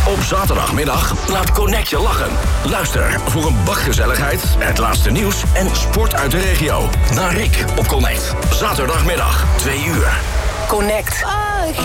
Op zaterdagmiddag laat Connect je lachen. Luister voor een bak gezelligheid, het laatste nieuws en sport uit de regio. Naar Rick op Connect. Zaterdagmiddag, 2 uur. Connect.